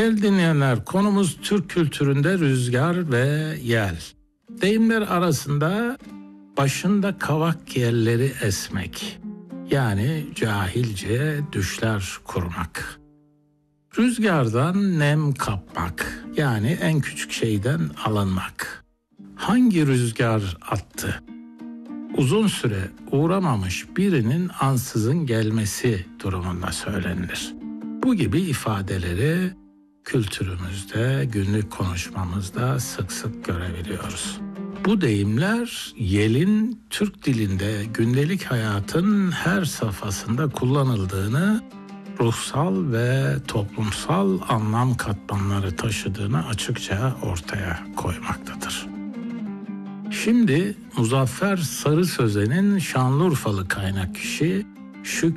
Değerli dinleyenler, konumuz Türk kültüründe rüzgar ve yel. Deyimler arasında başında kavak yelleri esmek, yani cahilce düşler kurmak. Rüzgardan nem kapmak, yani en küçük şeyden alınmak. Hangi rüzgar attı? Uzun süre uğramamış birinin ansızın gelmesi durumunda söylenir. Bu gibi ifadeleri kültürümüzde, günlük konuşmamızda sık sık görebiliyoruz. Bu deyimler yelin Türk dilinde gündelik hayatın her safhasında kullanıldığını, ruhsal ve toplumsal anlam katmanları taşıdığını açıkça ortaya koymaktadır. Şimdi Muzaffer Sarı Sözen'in Şanlıurfalı kaynak kişi Şükrü